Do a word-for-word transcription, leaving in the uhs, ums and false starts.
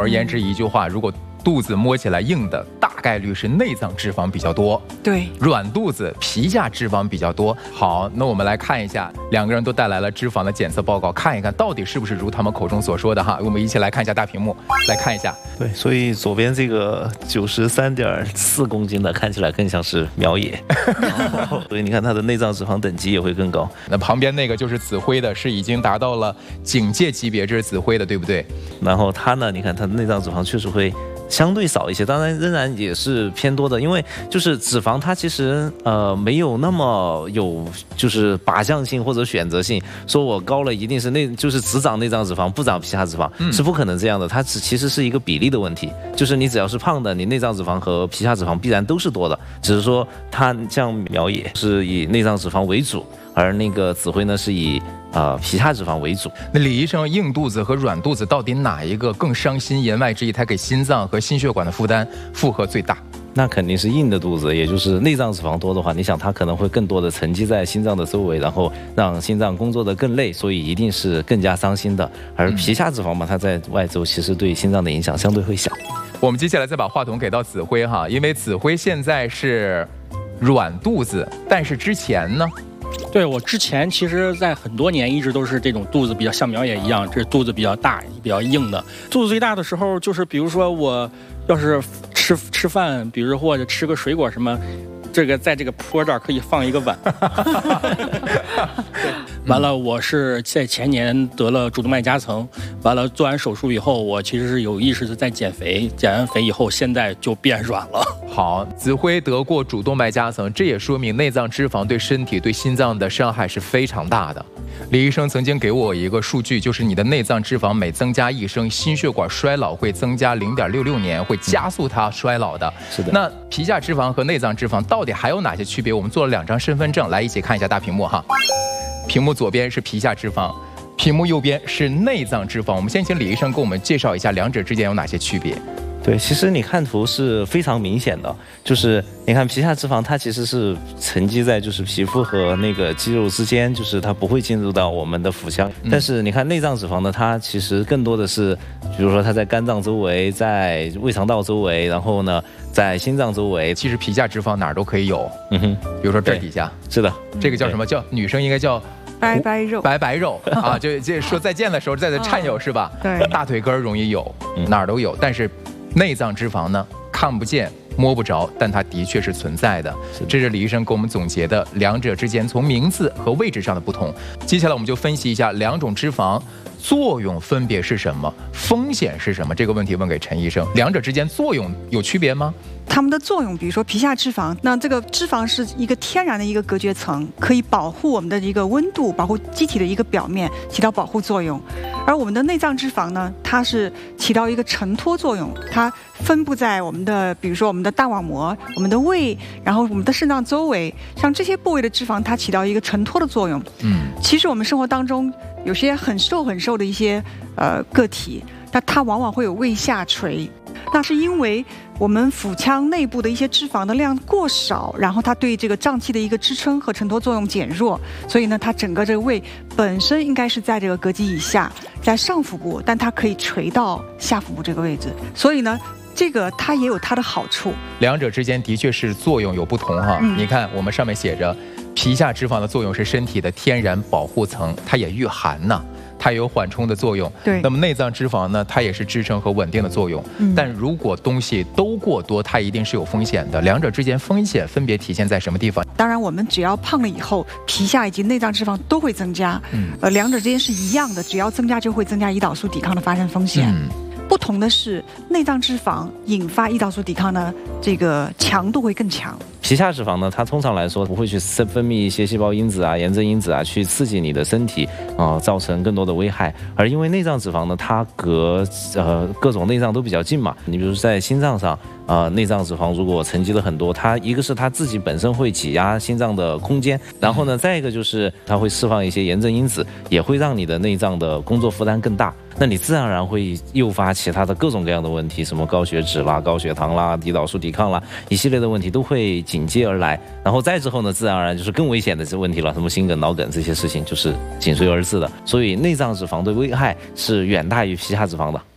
而言之，一句话，如果肚子摸起来硬的，大概率是内脏脂肪比较多。 对， 软肚子皮下脂肪比较多。好，那我们来看一下，两个人都带来了脂肪的检测报告，看一看到底是不是如他们口中所说的哈。我们一起来看一下大屏幕，来看一下。 对，所以左边这个九十三点四公斤的看起来更像是苗野，所以你看它的内脏脂肪等级也会更高。 那旁边那个就是紫辉的，是已经达到了警戒级别，这是紫辉的，对不对？ 然后它呢，你看它的内脏脂肪确实会相对少一些，当然仍然也是偏多的，因为就是脂肪它其实呃没有那么有就是靶向性或者选择性，说我高了一定是内就是只长内脏脂肪不长皮下脂肪、嗯、是不可能这样的，它只其实是一个比例的问题，就是你只要是胖的，你内脏脂肪和皮下脂肪必然都是多的，只是说它像苗野是以内脏脂肪为主，而那个紫辉呢是以呃，皮下脂肪为主。 那李医生，硬肚子和软肚子到底哪一个更伤心？言外之意，它给心脏和心血管的负担负荷最大？ 那肯定是硬的肚子，也就是内脏脂肪多的话，你想它可能会更多的沉积在心脏的周围，然后让心脏工作的更累，所以一定是更加伤心的。而皮下脂肪嘛，它在外周其实对心脏的影响相对会小。 我们接下来再把话筒给到紫辉哈，因为紫辉现在是软肚子，但是之前呢？ 对，我之前其实在很多年一直都是这种肚子比较像苗野一样，这肚子比较大比较硬的。肚子最大的时候就是比如说我要是吃吃饭，比如或者吃个水果什么，这个在这个坡这儿可以放一个碗。对，完了我是在前年得了主动脉夹层，完了做完手术以后，我其实是有意识的在减肥，减完肥以后现在就变软了。 好，紫辉得过主动脉夹层，这也说明内脏脂肪对身体对心脏的伤害是非常大的。李医生曾经给我一个数据，就是你的内脏脂肪每增加一升，心血管衰老会增加零点六六年，会加速它衰老的。 是的。 那皮下脂肪和内脏脂肪到底还有哪些区别？我们做了两张身份证，来一起看一下大屏幕哈。屏幕左边是皮下脂肪，屏幕右边是内脏脂肪。我们先请李医生给我们介绍一下两者之间有哪些区别。 对，其实你看图是非常明显的，就是你看皮下脂肪它其实是沉积在就是皮肤和那个肌肉之间，就是它不会进入到我们的腹腔。但是你看内脏脂肪呢，它其实更多的是，比如说它在肝脏周围，在胃肠道周围，然后呢在心脏周围。 其实皮下脂肪哪儿都可以有，嗯哼，比如说这底下， 是的， 这个叫什么？叫女生应该叫白白肉， 白白肉啊，就就说再见的时候在这颤悠是吧？ 对， 大腿根容易有，哪儿都有，但是内脏脂肪呢，看不见摸不着，但它的确是存在的。这是李医生给我们总结的两者之间从名字和位置上的不同。接下来我们就分析一下两种脂肪作用分别是什么，风险是什么。这个问题问给陈医生，两者之间作用有区别吗？ 它们的作用，比如说皮下脂肪，那这个脂肪是一个天然的一个隔绝层，可以保护我们的一个温度，保护机体的一个表面，起到保护作用。而我们的内脏脂肪呢，它是起到一个承托作用，它分布在我们的，比如说我们的大网膜、我们的胃，然后我们的肾脏周围，像这些部位的脂肪，它起到一个承托的作用。嗯，其实我们生活当中有些很瘦很瘦的一些呃个体，那它往往会有胃下垂。那是因为我们腹腔内部的一些脂肪的量过少，然后它对这个脏器的一个支撑和承托作用减弱，所以呢，它整个这个胃本身应该是在这个膈肌以下，在上腹部，但它可以垂到下腹部这个位置，所以呢，这个它也有它的好处。 两者之间的确是作用有不同哈。嗯、你看我们上面写着，皮下脂肪的作用是身体的天然保护层，它也御寒呐。它有缓冲的作用， 对。 那么内脏脂肪呢，它也是支撑和稳定的作用。嗯。但如果东西都过多，它一定是有风险的。两者之间风险分别体现在什么地方？ 当然，我们只要胖了以后，皮下以及内脏脂肪都会增加。嗯。呃，两者之间是一样的，只要增加就会增加胰岛素抵抗的发生风险。嗯。不同的是，内脏脂肪引发胰岛素抵抗呢，这个强度会更强。 皮下脂肪呢，它通常来说不会去分泌一些细胞因子啊、炎症因子啊，去刺激你的身体啊、呃，造成更多的危害。而因为内脏脂肪呢，它隔呃各种内脏都比较近嘛，你比如在心脏上。呃，内脏脂肪如果沉积了很多，它一个是它自己本身会挤压心脏的空间，然后呢，再一个就是它会释放一些炎症因子，也会让你的内脏的工作负担更大。那你自然而然会诱发其他的各种各样的问题，什么高血脂啦、高血糖啦、胰岛素抵抗啦，一系列的问题都会紧接而来。然后再之后呢，自然而然就是更危险的这问题了，什么心梗、脑梗这些事情就是紧随而至的。所以内脏脂肪的危害是远大于皮下脂肪的。